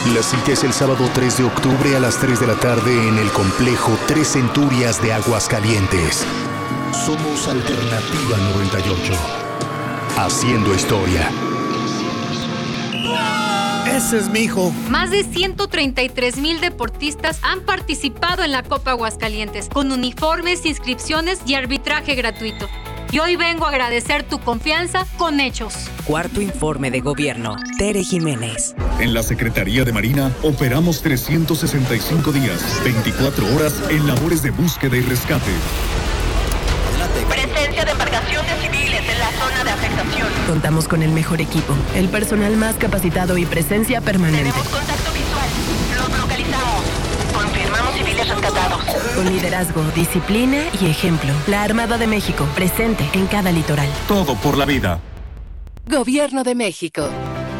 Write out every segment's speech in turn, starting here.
La cita es el sábado 3 de octubre a las 3 de la tarde en el complejo Tres Centurias de Aguascalientes. Somos Alternativa 98. Haciendo historia. Ese es mi hijo. Más de 133,000 deportistas han participado en la Copa Aguascalientes, con uniformes, inscripciones y arbitraje gratuito. Y hoy vengo a agradecer tu confianza con hechos. Cuarto informe de gobierno. Tere Jiménez. En la Secretaría de Marina operamos 365 días, 24 horas en labores de búsqueda y rescate. Presencia de embarcaciones civiles en la zona de afectación. Contamos con el mejor equipo, el personal más capacitado y presencia permanente. Tenemos contacto visual. Los localizamos. Confirmamos civiles rescatados. Con liderazgo, disciplina y ejemplo. La Armada de México, presente en cada litoral. Todo por la vida. Gobierno de México.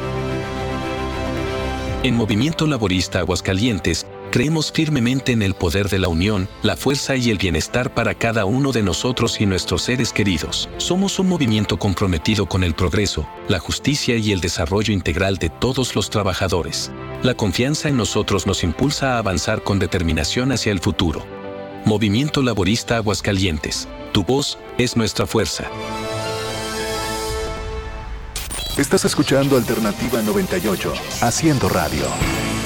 En Movimiento Laborista Aguascalientes, creemos firmemente en el poder de la unión, la fuerza y el bienestar para cada uno de nosotros y nuestros seres queridos. Somos un movimiento comprometido con el progreso, la justicia y el desarrollo integral de todos los trabajadores. La confianza en nosotros nos impulsa a avanzar con determinación hacia el futuro. Movimiento Laborista Aguascalientes. Tu voz es nuestra fuerza. Estás escuchando Alternativa 98, Haciendo radio.